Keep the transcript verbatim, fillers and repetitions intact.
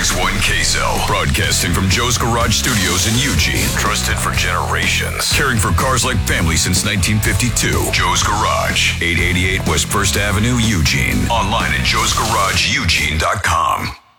sixty-one K S L. Broadcasting from Joe's Garage Studios in Eugene. Trusted for generations. Caring for cars like family since nineteen fifty-two. Joe's Garage. eight eighty-eight West First Avenue, Eugene. Online at joes garage eugene dot com.